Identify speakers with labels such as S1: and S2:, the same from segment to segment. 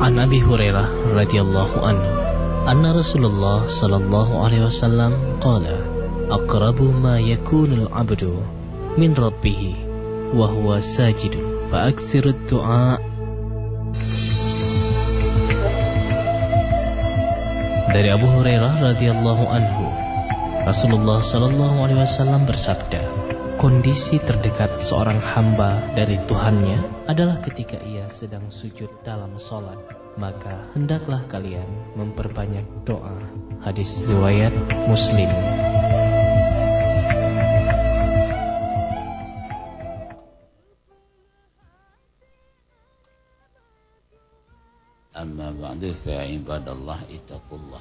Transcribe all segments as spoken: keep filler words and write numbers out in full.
S1: An Abi Hurairah radhiyallahu anhu anna Rasulullah sallallahu alaihi wasallam qala aqrabu ma yakunul 'abdu min rabbih wa huwa sajidun fa aktsirud du'a. Dari Abu Hurairah radhiyallahu anhu, Rasulullah sallallahu alaihi wasallam bersabda, kondisi terdekat seorang hamba dari Tuhannya adalah ketika ia sedang sujud dalam sholat, maka hendaklah kalian memperbanyak doa. Hadis riwayat Muslim.
S2: Amma ba'du fa ibadallah ittaqullah.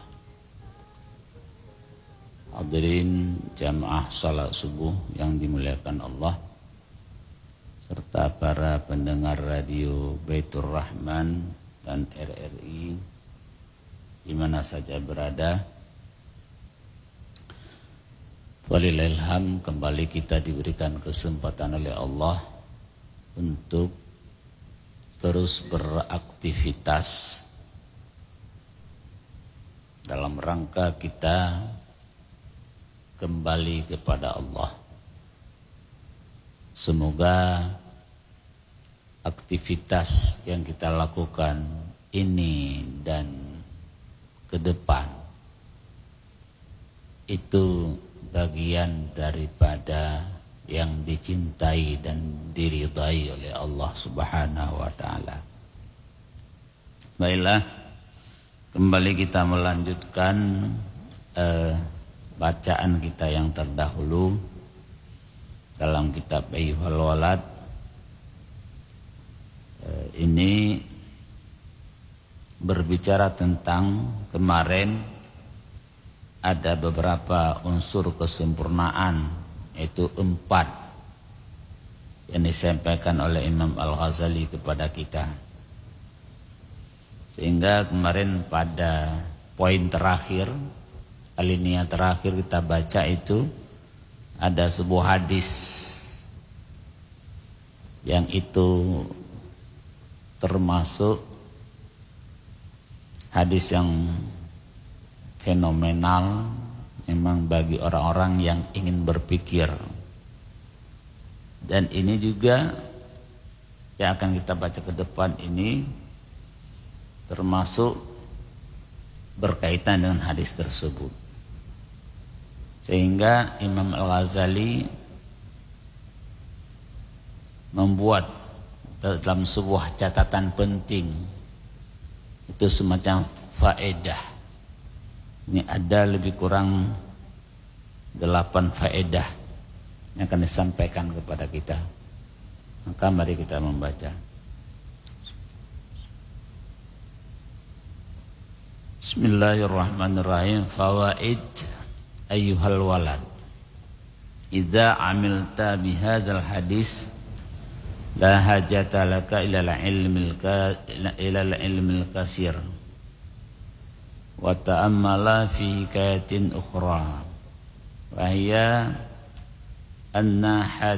S2: Hadirin jamaah salat subuh yang dimuliakan Allah, serta para pendengar radio Baitur Rahman dan R R I di mana saja berada. Walillahilham, kembali kita diberikan kesempatan oleh Allah untuk terus beraktivitas dalam rangka kita kembali kepada Allah. Semoga aktivitas yang kita lakukan ini dan ke depan itu bagian daripada yang dicintai dan diridai oleh Allah Subhanahu wa taala. Baiklah, kembali kita melanjutkan eh, bacaan kita yang terdahulu dalam kitab Ayyuhal Walad. Eh, ini berbicara tentang kemarin ada beberapa unsur kesempurnaan, yaitu empat yang disampaikan oleh Imam Al-Ghazali kepada kita. Sehingga kemarin pada poin terakhir, alinea terakhir kita baca itu ada sebuah hadis yang itu termasuk hadis yang fenomenal memang bagi orang-orang yang ingin berpikir. Dan ini juga yang akan kita baca ke depan ini termasuk berkaitan dengan hadis tersebut. Sehingga Imam Al-Ghazali membuat dalam sebuah catatan penting itu semacam faedah. Ini ada lebih kurang delapan faedah yang akan disampaikan kepada kita. Maka mari kita membaca. Bismillahirrahmanirrahim. Fawaid ayyuhal walad. Idza amilta bihadzal hadis la hajata laka ilal ilmil ka ilal ilmil kasir. Wa ta'ammala fi hikayatin ukhra wa hiya anna